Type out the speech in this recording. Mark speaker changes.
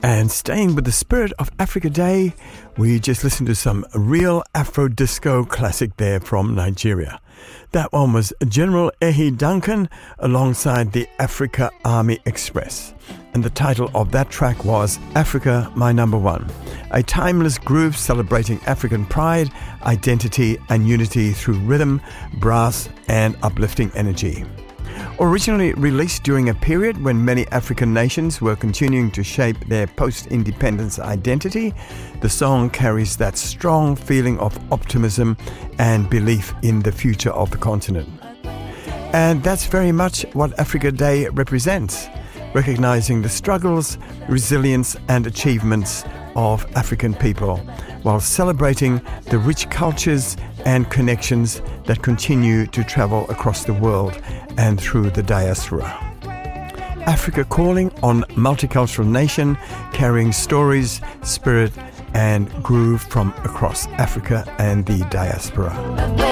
Speaker 1: And staying with the spirit of Africa Day, we just listened to some real Afro disco classic there from Nigeria. That one was General Ehi Duncan alongside the Africa Army Express. And the title of that track was Africa, My Number One, a timeless groove celebrating African pride, identity and unity through rhythm, brass and uplifting energy. Originally released during a period when many African nations were continuing to shape their post-independence identity, the song carries that strong feeling of optimism and belief in the future of the continent. And that's very much what Africa Day represents, recognizing the struggles, resilience and achievements of African people, while celebrating the rich cultures and connections that continue to travel across the world and through the diaspora. Africa Calling on Multicultural Nation, carrying stories, spirit and groove from across Africa and the diaspora.